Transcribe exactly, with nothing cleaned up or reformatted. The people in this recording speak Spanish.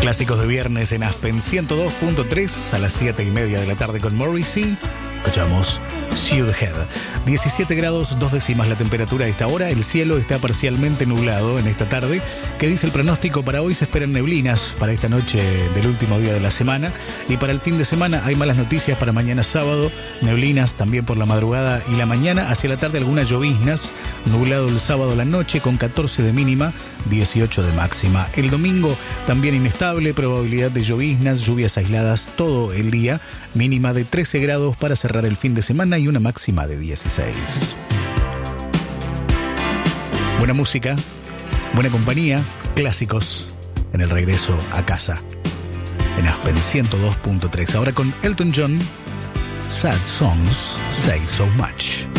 Clásicos de viernes en Aspen ciento dos punto tres a las siete y media de la tarde con Morrissey. Escuchamos Sudehead. diecisiete grados, dos décimas la temperatura a esta hora. El cielo está parcialmente nublado en esta tarde. ¿Qué dice el pronóstico? Para hoy se esperan neblinas para esta noche del último día de la semana. Y para el fin de semana hay malas noticias para mañana sábado. Neblinas también por la madrugada y la mañana. Hacia la tarde algunas lloviznas. Nublado el sábado a la noche con catorce de mínima, dieciocho de máxima. El domingo también inestable, probabilidad de lloviznas, lluvias aisladas todo el día. Mínima de trece grados para cerrar el fin de semana y una máxima de dieciséis. Buena música, buena compañía, clásicos en el regreso a casa en Aspen ciento dos punto tres. Ahora con Elton John, Sad Songs Say So Much.